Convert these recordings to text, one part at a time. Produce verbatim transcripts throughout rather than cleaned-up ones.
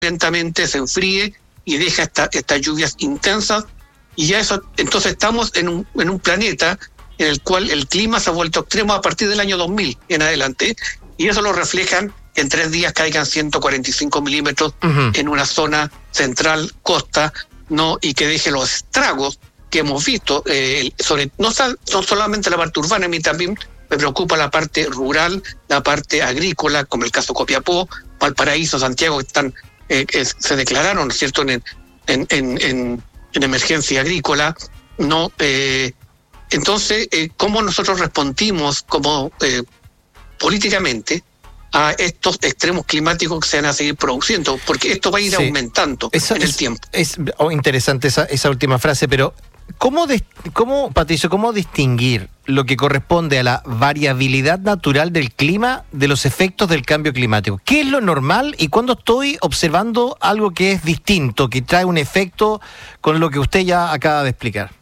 lentamente se enfríe y deja esta, estas lluvias intensas, y ya eso, entonces estamos en un, en un planeta en el cual el clima se ha vuelto extremo a partir del año dos mil en adelante, y eso lo reflejan en tres días caigan ciento cuarenta y cinco milímetros uh-huh. en una zona central, costa, no, y que deje los estragos que hemos visto, eh, sobre no son solamente la parte urbana, a mí también me preocupa la parte rural, la parte agrícola, como el caso Copiapó, Valparaíso, Santiago, que están, eh, eh, se declararon, ¿no es cierto?, en, en, en, en, en emergencia agrícola, no. Eh, entonces, eh, ¿cómo nosotros respondimos como eh, políticamente a estos extremos climáticos que se van a seguir produciendo? Porque esto va a ir sí. aumentando Eso en es, el tiempo. Es oh, interesante esa, esa última frase, pero ¿cómo, de, cómo, Patricio, cómo distinguir lo que corresponde a la variabilidad natural del clima de los efectos del cambio climático? ¿Qué es lo normal y cuándo estoy observando algo que es distinto, que trae un efecto con lo que usted ya acaba de explicar?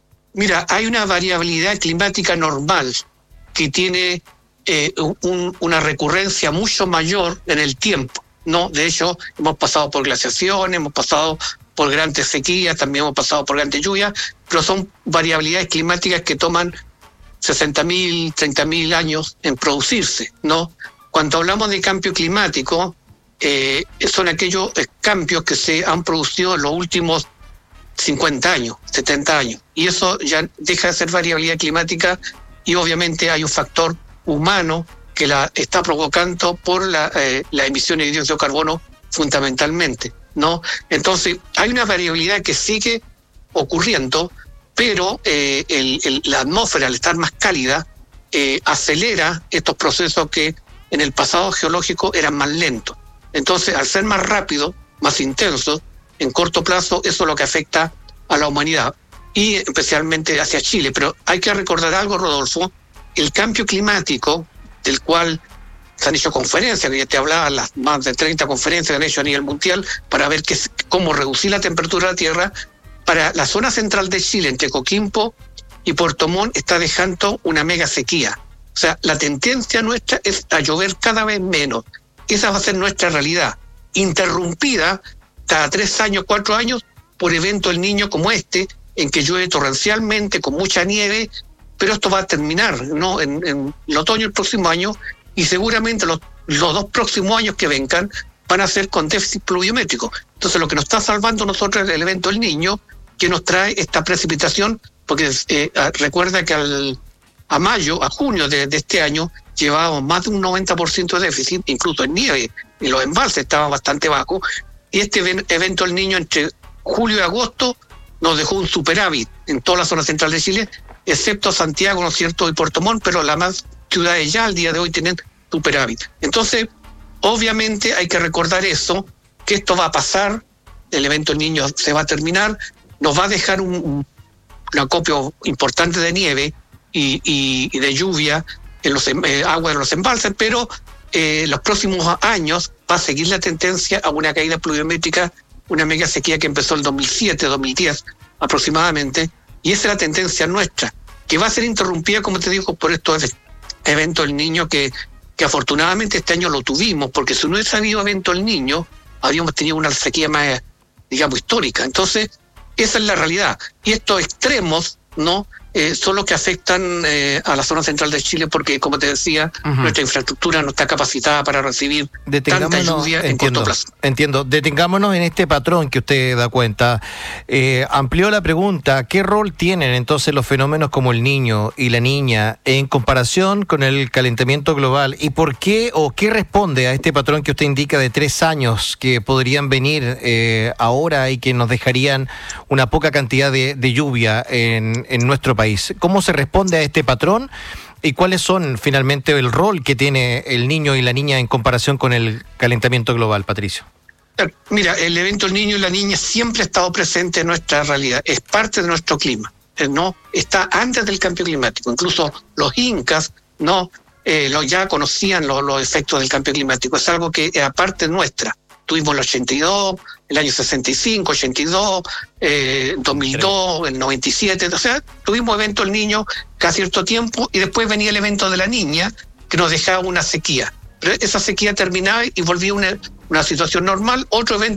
Mira, hay una variabilidad climática normal que tiene eh, un, una recurrencia mucho mayor en el tiempo, ¿no? De hecho, hemos pasado por glaciaciones, hemos pasado por grandes sequías, también hemos pasado por grandes lluvias, pero son variabilidades climáticas que toman sesenta mil, treinta mil años en producirse, ¿no? Cuando hablamos de cambio climático, eh, son aquellos cambios que se han producido en los últimos cincuenta años, setenta años, y eso ya deja de ser variabilidad climática, y obviamente hay un factor humano que la está provocando por la, eh, la emisión de dióxido de carbono fundamentalmente, ¿no? Entonces, hay una variabilidad que sigue ocurriendo, pero eh, el, el, la atmósfera, al estar más cálida, eh, acelera estos procesos que en el pasado geológico eran más lentos. Entonces, al ser más rápido, más intenso, en corto plazo, eso es lo que afecta a la humanidad, y especialmente hacia Chile. Pero hay que recordar algo, Rodolfo, el cambio climático, del cual se han hecho conferencias, que ya te hablaba, las más de treinta conferencias que han hecho a nivel mundial para ver qué, cómo reducir la temperatura de la Tierra. Para la zona central de Chile, entre Coquimbo y Puerto Montt, está dejando una mega sequía. O sea, la tendencia nuestra es a llover cada vez menos. Esa va a ser nuestra realidad, interrumpida cada tres años, cuatro años, por eventos del Niño como este, en que llueve torrencialmente, con mucha nieve, pero esto va a terminar, ¿no?, en, en el otoño del próximo año, y seguramente los, los dos próximos años que vengan van a ser con déficit pluviométrico. Entonces, lo que nos está salvando a nosotros es el evento del Niño, que nos trae esta precipitación, porque eh, recuerda que al, a mayo, a junio de, de este año, llevábamos más de un noventa por ciento de déficit, incluso en nieve, y los embalses estaban bastante bajos, y este evento del Niño entre julio y agosto nos dejó un superávit en toda la zona central de Chile, excepto Santiago, ¿no es cierto?, y Puerto Montt, pero las más ciudades ya al día de hoy tienen superávit. Entonces, obviamente hay que recordar eso, que esto va a pasar, el evento del Niño se va a terminar, nos va a dejar un, un acopio importante de nieve y, y, y de lluvia en los eh, aguas de los embalses, pero eh, los próximos años va a seguir la tendencia a una caída pluviométrica, una mega sequía que empezó en el dos mil siete, dos mil diez aproximadamente, y esa es la tendencia nuestra, que va a ser interrumpida, como te digo, por estos eventos del Niño que, que afortunadamente este año lo tuvimos, porque si no hubiese habido evento del Niño, habríamos tenido una sequía más, digamos, histórica. Entonces, esa es la realidad. Y estos extremos, ¿no?, eh, son los que afectan eh, a la zona central de Chile, porque, como te decía, uh-huh. nuestra infraestructura no está capacitada para recibir tanta lluvia en entiendo, corto plazo. Entiendo. Detengámonos en este patrón que usted da cuenta. Eh, amplió la pregunta, ¿qué rol tienen entonces los fenómenos como el Niño y la Niña en comparación con el calentamiento global? ¿Y por qué o qué responde a este patrón que usted indica de tres años que podrían venir eh, ahora y que nos dejarían una poca cantidad de, de lluvia en, en nuestro país? ¿Cómo se responde a este patrón y cuáles son finalmente el rol que tiene el Niño y la Niña en comparación con el calentamiento global, Patricio? Mira, el evento del Niño y la Niña siempre ha estado presente en nuestra realidad, es parte de nuestro clima, ¿no? Está antes del cambio climático, incluso los incas, ¿no?, eh, lo, ya conocían los, los efectos del cambio climático, es algo que era parte nuestra. Tuvimos el ochenta y dos, el año sesenta y cinco, ochenta y dos, eh, dos mil dos, el noventa y siete, o sea, tuvimos evento del Niño cada cierto tiempo, y después venía el evento de la Niña, que nos dejaba una sequía. pero esa sequía terminaba y volvía una, una situación normal, otro evento